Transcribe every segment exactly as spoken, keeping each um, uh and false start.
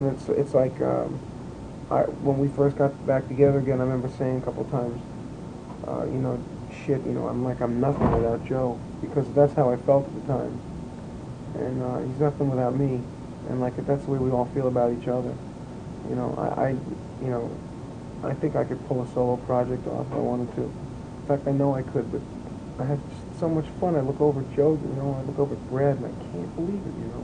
It's it's like um, I, when we first got back together again. I remember saying a couple times, uh, you know, shit, you know, I'm like I'm nothing without Joe, because that's how I felt at the time, and uh, he's nothing without me, and like that's the way we all feel about each other. You know, I, I you know, I think I could pull a solo project off if I wanted to. In fact, I know I could, but I had so much fun. I look over at Joe, you know, I look over at Brad, and I can't believe it. You know,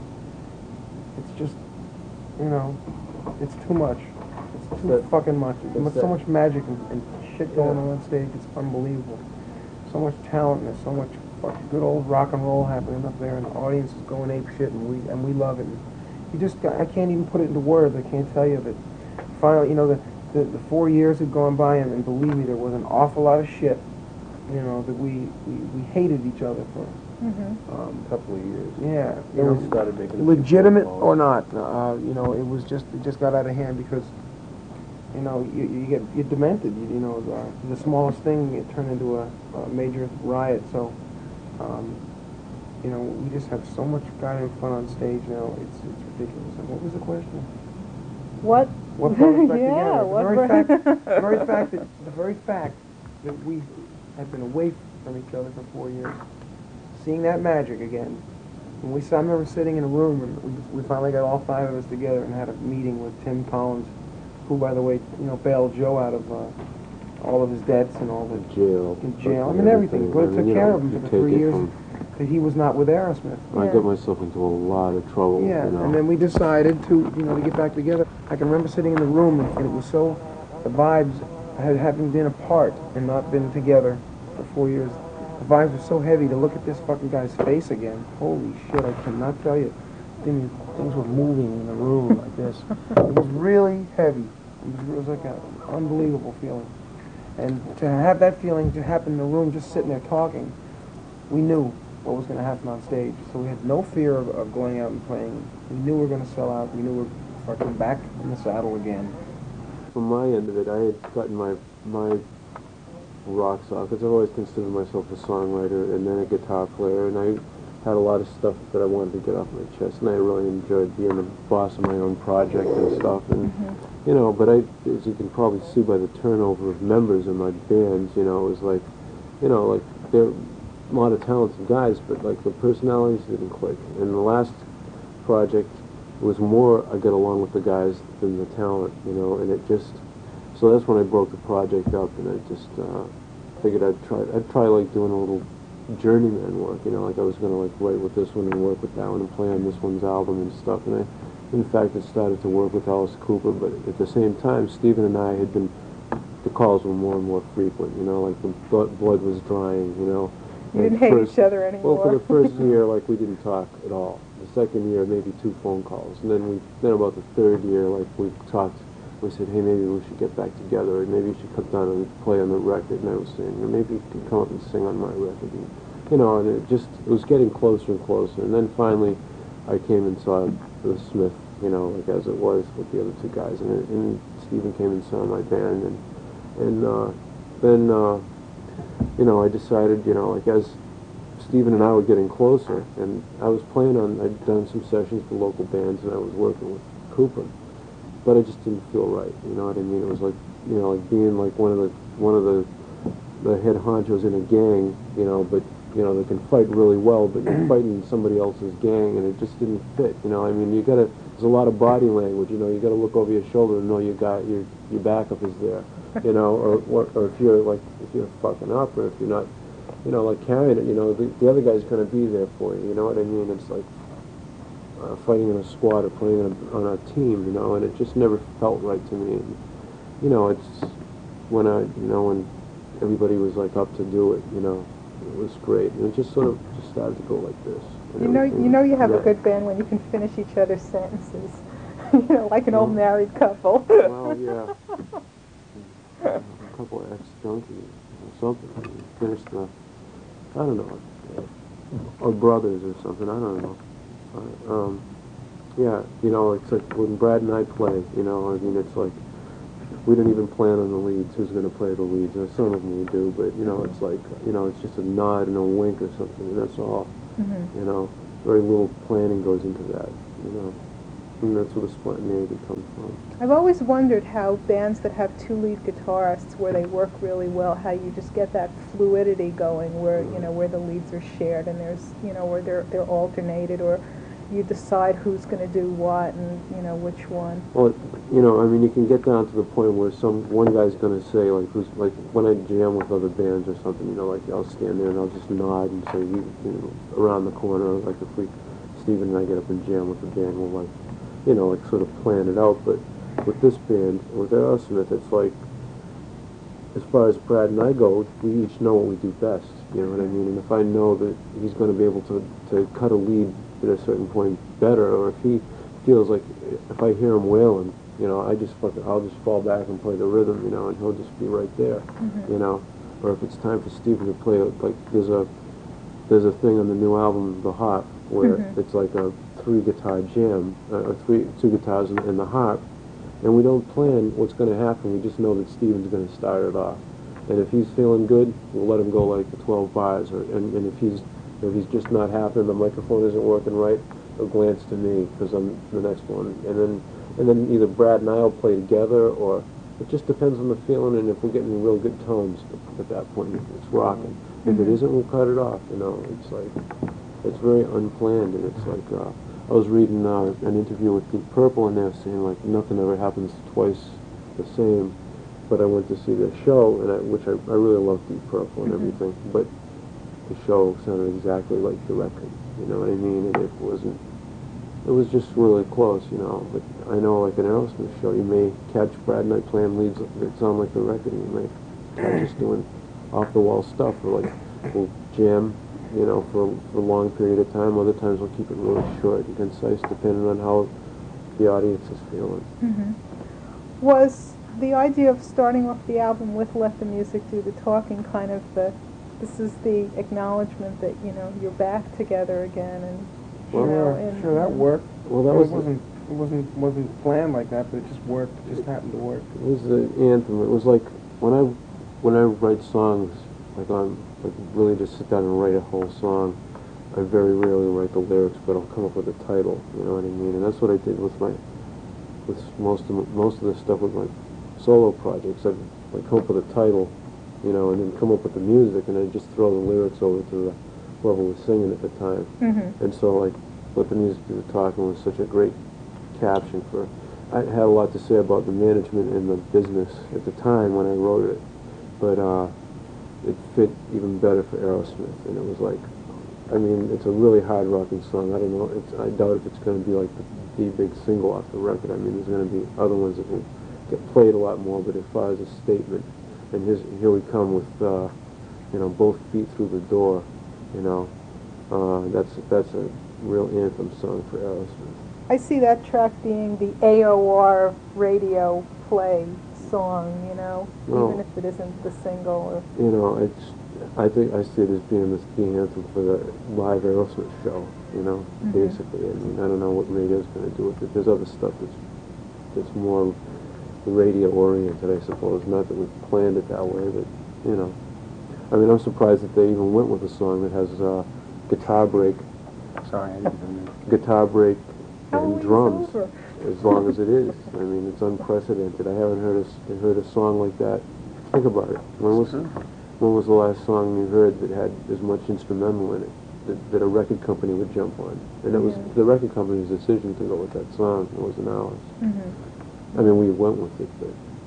it's just, you know, it's too much. It's too that, fucking much. There's so that, much magic and, and shit going yeah. on on stage. It's unbelievable. So much talent and there's so much fucking good old rock and roll happening up there, and the audience is going ape shit, and we and we love it. And you just, I can't even put it into words. I can't tell you that. Finally, you know, the the, the four years had gone by, and, and believe me, there was an awful lot of shit, you know, that we we, we hated each other for. Mm-hmm. Um, couple of years. Yeah, you then know, we started making legitimate or not, uh, you know, it was just it just got out of hand because, you know, you, you get you're demented. You, you know, the, the smallest thing it turned into a, a major riot. So, um, you know, we just have so much goddamn fun on stage now. It's it's ridiculous. And what was the question? What? What brought us back yeah, together? what The very fact, the very fact that the very fact that we had been away from each other for four years, seeing that magic again. And we saw, I remember sitting in a room, and we, we finally got all five of us together and had a meeting with Tim Collins, who, by the way, you know, bailed Joe out of uh, all of his debts and all the jail. in jail. I mean, everything. But it took care of him for the three years that he was not with Aerosmith. I got myself into a lot of trouble. Yeah, you know. and then we decided to, you know, to get back together. I can remember sitting in the room, and, and it was so, the vibes had having been apart and not been together for four years. The vibes were so heavy to look at this fucking guy's face again. Holy shit, I cannot tell you. Things, things were moving in the room like this. It was really heavy. It was, it was like an unbelievable feeling. And to have that feeling to happen in the room, just sitting there talking, we knew what was going to happen on stage. So we had no fear of, of going out and playing. We knew we were going to sell out. We knew we were fucking back in the saddle again. From my end of it, I had gotten my my rocks off, because I've always considered myself a songwriter and then a guitar player, and I had a lot of stuff that I wanted to get off my chest, and I really enjoyed being the boss of my own project and stuff, and mm-hmm. you know, but I, as you can probably see by the turnover of members in my bands, you know, it was like, you know, like, there are a lot of talented guys, but like the personalities didn't click, and the last project was more I got along with the guys than the talent, you know, and it just, so that's when I broke the project up, and I just uh, figured I'd try, I'd try like doing a little journeyman work, you know, like I was going to like write with this one and work with that one and play on this one's album and stuff, and I, in fact, I started to work with Alice Cooper, but at the same time, Stephen and I had been, the calls were more and more frequent, you know, like the blood was drying, you know. You didn't hate first, each other anymore. Well, for the first year, like, we didn't talk at all. The second year, maybe two phone calls, and then we, then about the third year, like, we talked. We said, hey, maybe we should get back together, or maybe you should come down and play on the record. And I was saying, or maybe you could come up and sing on my record. And, you know, and it just, it was getting closer and closer. And then finally, I came and saw the Smith, you know, like as it was with the other two guys. And, and Stephen came and saw my band. And, and uh, then, uh, you know, I decided, you know, like as Stephen and I were getting closer, and I was playing on, I'd done some sessions for local bands, and I was working with Cooper. But I just didn't feel right, you know what I mean? It was like, you know, like being like one of the one of the the head honchos in a gang, you know, but you know they can fight really well, but you're fighting somebody else's gang, and it just didn't fit, you know. I mean, you gotta, there's a lot of body language, you know. You gotta look over your shoulder and know you got your your backup is there, you know, or or, or if you're like if you're fucking up, or if you're not, you know, like carrying it, you know, the, the other guy's gonna be there for you, you know what I mean? It's like. Uh, fighting in a squad or playing on a, on a team, you know, and it just never felt right to me. And, you know, it's when I, you know, when everybody was like up to do it, you know, it was great. And it just sort of just started to go like this. You know, you know, you have yeah. a good band when you can finish each other's sentences, you know, like an well, old married couple. Well, yeah, a couple of ex-junkies or something. Finish the, I don't know, or brothers or something. I don't know. Uh, um, yeah, you know, it's like when Brad and I play, you know, I mean, it's like, we don't even plan on the leads, who's going to play the leads, or some of them we do, but, you know, it's like, you know, it's just a nod and a wink or something, and that's all, mm-hmm. you know, very little planning goes into that, you know. And that's where the spontaneity comes from. I've always wondered how bands that have two lead guitarists, where they work really well, how you just get that fluidity going, where you know where the leads are shared and there's you know where they're they're alternated, or you decide who's going to do what and you know which one. Well, you know, I mean, you can get down to the point where some one guy's going to say, like, who's like when I jam with other bands or something, you know, like I'll stand there and I'll just nod and say, you, you know, around the corner, like if we, Stephen and I get up and jam with the band, we'll like, you know, like sort of plan it out. But with this band, with Aerosmith, it's like, as far as Brad and I go, we each know what we do best. You know what I mean? And if I know that he's going to be able to to cut a lead at a certain point better, or if he feels like if I hear him wailing, you know, I just fucking, I'll just fall back and play the rhythm, you know, and he'll just be right there, Mm-hmm. you know. Or if it's time for Stephen to play, like there's a there's a thing on the new album, The Harp, where Mm-hmm. it's like a three guitar jam, uh, or three two guitars and, and the harp, and we don't plan what's going to happen. We just know that Stephen's going to start it off, and if he's feeling good, we'll let him go like the twelve bars, or and, and if he's if he's just not happening, the microphone isn't working right, he'll glance to me because I'm the next one, and then and then either Brad and I'll play together, or it just depends on the feeling, and if we're getting real good tones at that point, it's rocking. If it Mhm. isn't, we'll cut it off. You know, it's like it's very unplanned, and it's like uh, I was reading uh, an interview with Deep Purple, and they were saying like nothing ever happens twice the same. But I went to see their show, and I, which I, I really love Deep Purple and Mhm. everything, but the show sounded exactly like the record. You know what I mean? And it wasn't. It was just really close, you know. But I know, like an Aerosmith show, you may catch Brad and I playing leads that sound like the record, and you may catch us doing off-the-wall stuff, or like we'll jam, you know, for for a long period of time. Other times we'll keep it really short and concise, depending on how the audience is feeling. Mm-hmm. Was the idea of starting off the album with Let the Music Do the Talking kind of the, this is the acknowledgement that, you know, you're back together again, and, you Well, know, Yeah, and, sure, that and- worked. Well, that It was the- wasn't, it wasn't, wasn't planned like that, but it just worked. It just happened to work. It was the anthem. It was like when I when I write songs, like on like really just sit down and write a whole song. I very rarely write the lyrics, but I'll come up with a title. You know what I mean? And that's what I did with my with most of my, most of the stuff with my solo projects. I'd like come up with a title, you know, and then come up with the music, and then just throw the lyrics over to the whoever was singing at the time. Mhm. And so like Let the Music Do the Talking was such a great caption for. I had a lot to say about the management and the business at the time when I wrote it, but uh, it fit even better for Aerosmith, and it was like, I mean, it's a really hard rocking song. I don't know. It's, I doubt if it's going to be like the, the big single off the record. I mean, there's going to be other ones that will get played a lot more. But as far as a statement, and his, here we come with, uh, you know, both feet through the door. You know, uh, that's that's a real anthem song for Aerosmith. I see that track being the A O R radio play song, you know, No. even if it isn't the single. Or You know, it's. I think I see it as being this the anthem for the live Aerosmith show. You know, Mhm. basically. I mean, I don't know what radio's going to do with it. There's other stuff that's that's more radio oriented, I suppose. Not that we planned it that way, but you know. I mean, I'm surprised that they even went with a song that has uh, guitar break, Sorry, I didn't. guitar break, and Halloween's drums. over. As long as it is. I mean, it's unprecedented. I haven't heard a, heard a song like that. Think about it. When was when was the last song you heard that had as much instrumental in it that, that a record company would jump on? And it was Yeah. the record company's decision to go with that song. It wasn't ours. Mhm. I mean, we went with it,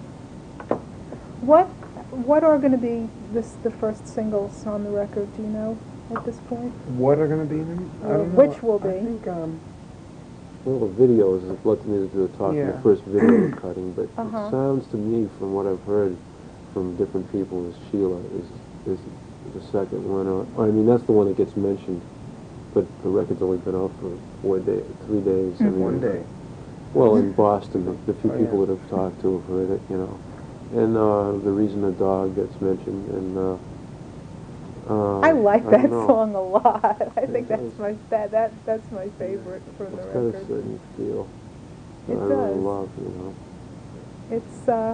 but What what are going to be this the first singles on the record? Do you know at this point? What are going to be them? I Or don't know. which will I be? think, um, well, the video is Let the Music Do the Talking, Yeah. the first video cutting. But Uh-huh. it sounds to me, from what I've heard from different people, is Sheila is is the second one. Or, I mean, that's the one that gets mentioned. But the record's only been out for four days, three days. I Mhm. mean, one day. Well, in Boston, the, the few Oh, people yeah. that have talked to have heard it, you know. And uh, the reason a dog gets mentioned, and uh, uh, I like I that don't know. song a lot. I It think that's does. my that, that that's my favorite from the It's got a record. certain feel that It I does. really love, you know. It's uh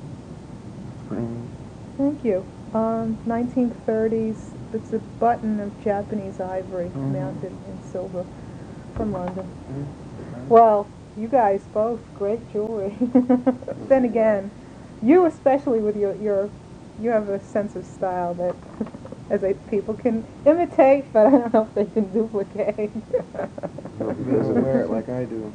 Mm. thank you. Um nineteen thirties. It's a button of Japanese ivory Mhm. mounted in silver from London. Mm. Well, You guys both, great jewelry. Then again, you especially with your, your, you have a sense of style that, as I, people can imitate, but I don't know if they can duplicate. They don't wear it like I do.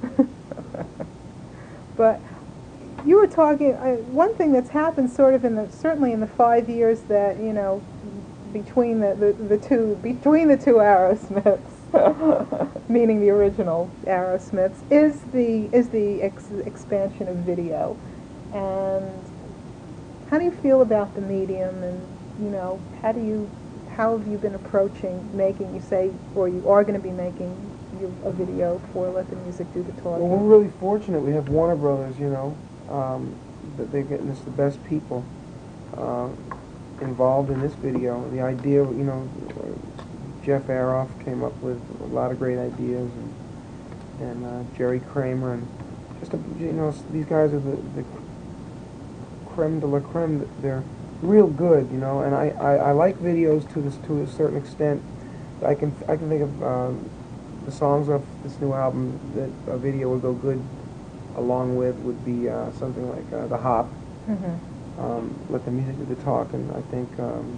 But you were talking, uh, one thing that's happened sort of in the, certainly in the five years that, you know, between the, the, the two, between the two Aerosmiths, meaning the original Aerosmiths, is the, is the ex expansion of video. And how do you feel about the medium, and, you know, how do you, how have you been approaching making, you say, or you are going to be making your, a video for Let the Music Do the Talking? Well, we're really fortunate. We have Warner Brothers, you know, um, that they're getting us the best people uh, involved in this video. The idea, you know, Jeff Aroff came up with a lot of great ideas, and, and uh, Jerry Kramer, and just, a, you know, these guys are the, the creme de la creme. They're real good, you know, and I, I, I like videos to this to a certain extent. I can I can think of um, the songs off this new album that a video would go good along with would be uh, something like uh, The Hop. Mm-hmm. Um, Let the Music Do the Talking. I think, um,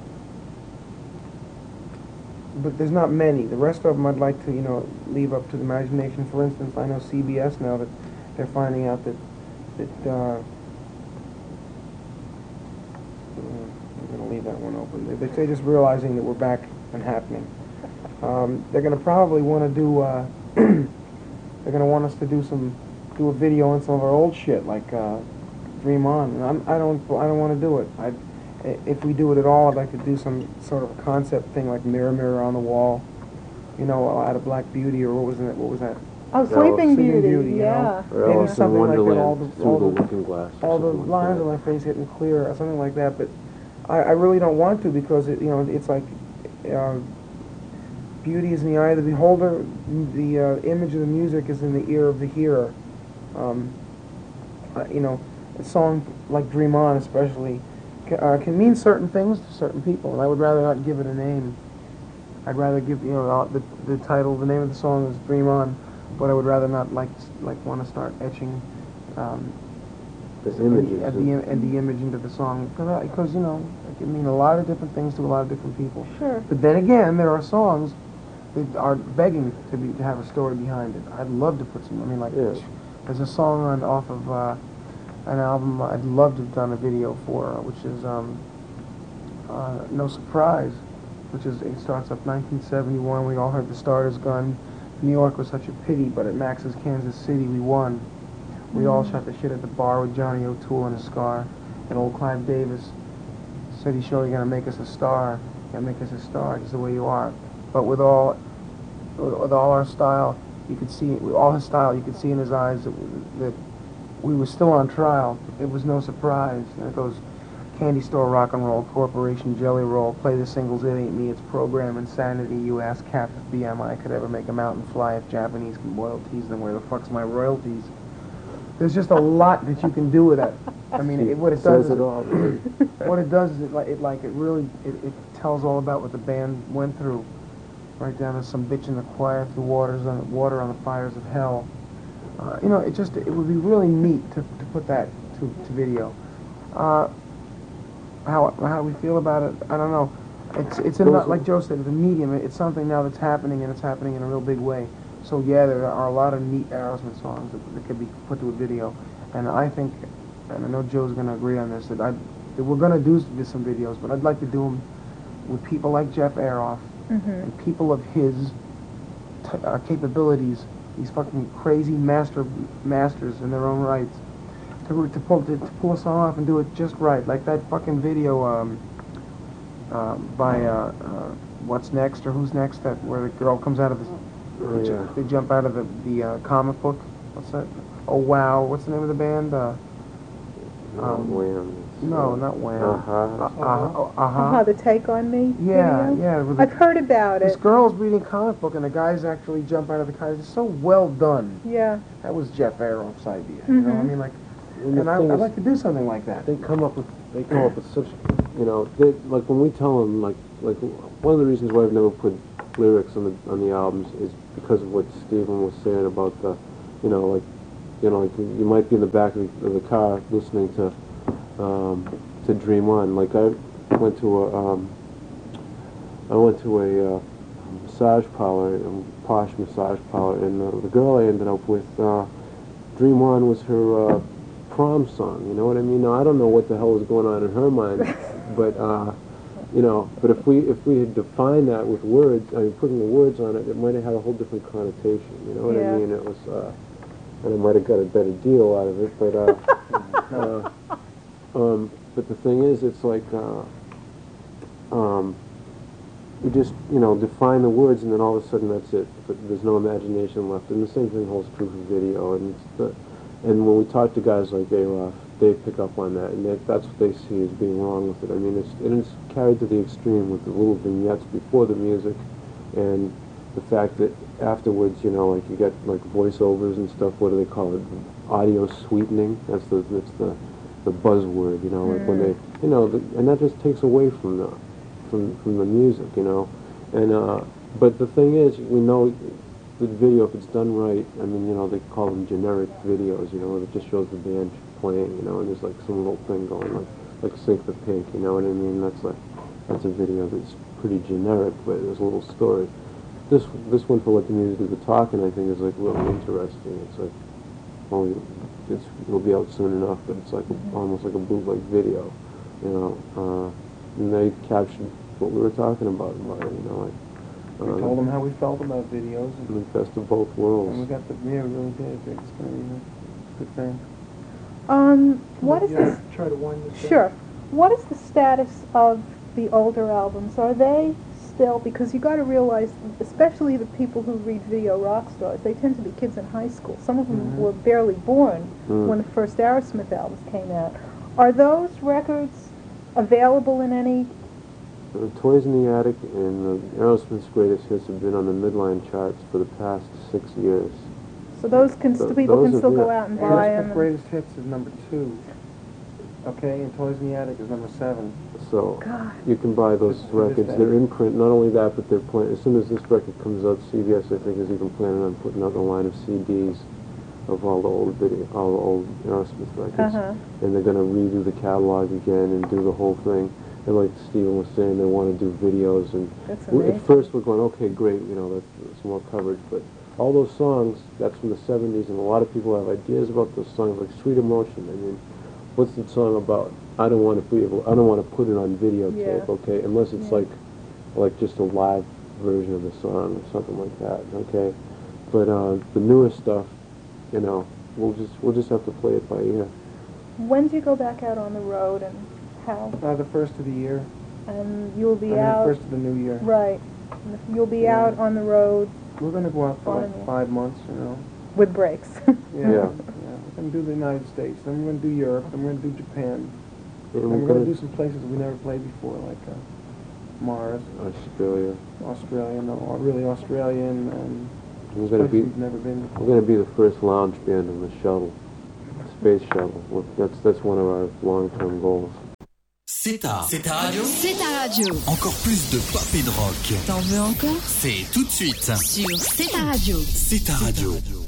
but there's not many. The rest of them I'd like to, you know, leave up to the imagination. For instance, I know C B S now that they're finding out that that uh, I'm going to leave that one open. They- They're just realizing that we're back and happening. Um, they're going to probably want to do. Uh, they're going to want us to do some, do a video on some of our old shit, like uh, Dream On. And I'm, I don't, I don't want to do it. I, if we do it at all, I'd like to do some sort of a concept thing, like Mirror, Mirror on the Wall. You know, out of Black Beauty, or what was that? What was that? Oh, Sleeping Sleeping Beauty, Beauty, you yeah. know? Or Maybe Alice in something like that, Wonderland all the- through all the the- looking glass. or all the something like lines that. on my face getting clearer, or something like that. But I, I really don't want to, because it, you know, it's like uh, beauty is in the eye of the beholder. The uh, image of the music is in the ear of the hearer. Um, uh, you know, a song like Dream On, especially, ca- uh, can mean certain things to certain people, and I would rather not give it a name. I'd rather give, you know, uh, the the title, the name of the song is Dream On, but I would rather not like like want to start etching. Um, The images. and the, and the image into the song, because, you know, it can mean a lot of different things to a lot of different people. Sure. But then again, there are songs that are begging to be to have a story behind it. I'd love to put some. I mean, like, Yeah. there's a song on off of uh, an album I'd love to have done a video for, uh, which is um, uh, No Surprise, which is, it starts up nineteen seventy-one. We all heard The Start Is Gun. New York was such a pity, but at Max's Kansas City we won. We all shot the shit at the bar with Johnny O'Toole and a scar. And old Clive Davis said, he's sure you're going to make us a star. You're going to make us a star, just the way you are. But with all with, with all our style, you could see, with all his style, you could see in his eyes that, that we were still on trial. It was no surprise. And it goes, Candy Store Rock and Roll Corporation Jelly Roll, play the singles, it ain't me, it's program insanity. You ask Cap if B M I could ever make a mountain fly. If Japanese can boil teas, then where the fuck's my royalties? There's just a lot that you can do with that. I mean, it, what it does Says is it all. what it does is it like it like it really it, it tells all about what the band went through, right down to some bitch in the choir through waters on water on the fires of hell. Uh, you know, it just it would be really neat to, to put that to, to video. Uh, how how we feel about it, I don't know. It's it's in, like Joe said, the medium. It's something now that's happening, and it's happening in a real big way. So yeah, there are a lot of neat Aerosmith songs that, that could be put to a video, and I think, and I know Joe's going to agree on this, that I that we're going to do some videos, but I'd like to do them with people like Jeff Aroff Mm-hmm. and people of his t- uh, capabilities, these fucking crazy master masters in their own rights, to to pull to, to pull a song off and do it just right, like that fucking video um, uh, by uh, uh, What's Next or Who's Next, that where the girl comes out of the Oh, They ju- yeah. They jump out of the, the uh, comic book. What's that? Oh, Wow. What's the name of the band? Uh, No, um, Wham. no, not Wham. Uh-huh. Uh, uh, uh, Uh-huh, uh-huh. the Take on Me Yeah, video? yeah. with I've the- heard about This it. girl's reading a comic book, and the guys actually jump out of the car. It's so well done. Yeah. That was Jeff Aroff's idea. You know, I Mhm. mean, like, And the and I, thing I'd is, like to do something like that. they come up with they come up with such, you know, they, like when we tell them, like like one of the reasons why I've never put lyrics on the on the albums is because of what Stephen was saying about the, you know, like, you know, like you might be in the back of the, of the car listening to um, to Dream On. Like I went to a um, I went to a uh, massage parlor, a posh massage parlor, and uh, the girl I ended up with, uh, Dream On was her uh, prom song. You know what I mean? Now I don't know what the hell was going on in her mind, but. Uh, You know, but if we if we had defined that with words, I mean, putting the words on it, it might have had a whole different connotation. You know what Yeah. I mean? It was, uh, and I might have got a better deal out of it. But uh, uh, um, but the thing is, it's like uh, um, you just you know define the words, and then all of a sudden that's it. But there's no imagination left. And the same thing holds true for video. And it's the, and when we talk to guys like A-Roth, they pick up on that, and that, that's what they see as being wrong with it. I mean, it's, and it's carried to the extreme with the little vignettes before the music, and the fact that afterwards, you know, like you get like voiceovers and stuff. What do they call it? Audio sweetening. That's the that's the the buzzword. You know, like mm. when they, you know, the, and that just takes away from the from from the music. You know, and uh, but the thing is, we know. The video, if it's done right, I mean, you know, they call them generic videos, you know, it just shows the band playing, you know, and there's like some little thing going, like, like Sync the Pink, you know what I mean? That's like, that's a video that's pretty generic, but there's a little story. This this one for Let the Music Do the Talking, I think, is like really interesting. It's like, well, it's, it'll be out soon enough, but it's like a, almost like a bootleg video, you know, uh, and they captured what we were talking about, about it, you know, like, We um, told them how we felt about videos. And the best of both worlds. And we got the, yeah, we really did. It's going to be a good thing. Um, what is yeah, this? Try to wind this Sure. down. What is the status of the older albums? Are they still, because you got to realize, especially the people who read Video Rock Stars, they tend to be kids in high school. Some of them mm-hmm. were barely born mm. when the first Aerosmith albums came out. Are those records available in any? The Toys in the Attic and the Aerosmith's Greatest Hits have been on the midline charts for the past six years. So those can Th st people those can still are, go yeah. out and buy them. Aerosmith's Greatest Hits is number two. Okay, and Toys in the Attic is number seven. So God. you can buy those records. They're in print. Not only that, but they're plan as soon as this record comes out, C B S I think is even planning on putting out a line of C Ds of all the old video, all the old Aerosmith records, uh-huh. and they're going to redo the catalog again and do the whole thing. And like Stephen was saying, they want to do videos. And we, at first we're going, okay, great, you know, that's, that's more coverage. But all those songs, that's from the seventies, and a lot of people have ideas about those songs, like Sweet Emotion. I mean, what's the song about? I don't want to be able, I don't want to put it on videotape, yeah. okay, unless it's yeah. like, like just a live version of the song or something like that, okay. But uh, the newer stuff, you know, we'll just we'll just have to play it by ear. When do you go back out on the road, and how? Uh, the first of the year. And you'll be I mean, out. the first of the new year. Right. You'll be yeah. out on the road. We're going to go out for like five months, you know. With breaks. yeah. yeah. yeah. We're going to do the United States. Then we're going to do Europe. Then we're going to do Japan. And and we're, we're going to do some places we never played before, like uh, Mars, Australia, Australia, no, really Australia, and um, we're going to be. We've never been. We're going to be the first lounge band on the shuttle, space shuttle. That's that's one of our long-term goals. C'est ta, c'est ta radio. C'est ta radio. Encore plus de pop et de rock. T'en veux encore? C'est tout de suite Sur C'est ta radio. C'est ta radio.